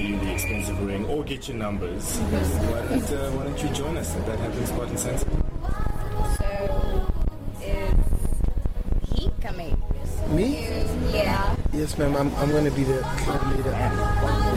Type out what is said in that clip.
you the expensive ring or get your numbers, why don't you join us at that Happens Spartan Center? So, is he coming? Me? Yeah. Yes, ma'am. I'm going to be the coordinator.